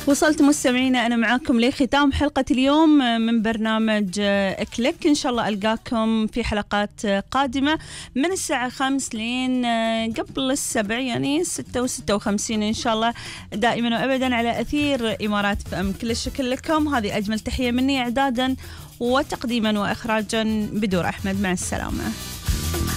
وصلت مستمعينا أنا معاكم لختام حلقة اليوم من برنامج إكليك. إن شاء الله ألقاكم في حلقات قادمة من الساعة 5 لين قبل 7 يعني 6 و56 إن شاء الله، دائما وأبدا على أثير إمارات FM. كل الشكر لكم، هذه أجمل تحية مني إعدادا وتقديما وإخراجا بدور أحمد. مع السلامة.